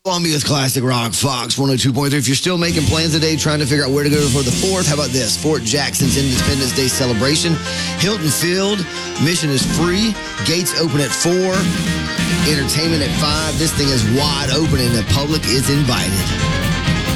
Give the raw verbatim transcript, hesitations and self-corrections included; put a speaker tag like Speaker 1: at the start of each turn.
Speaker 1: Columbia's Classic Rock, Fox one oh two point three. If you're still making plans today, trying to figure out where to go for the fourth, how about this? Fort Jackson's Independence Day celebration. Hilton Field, admission is free. Gates open at four. Entertainment at five. This thing is wide open and the public is invited.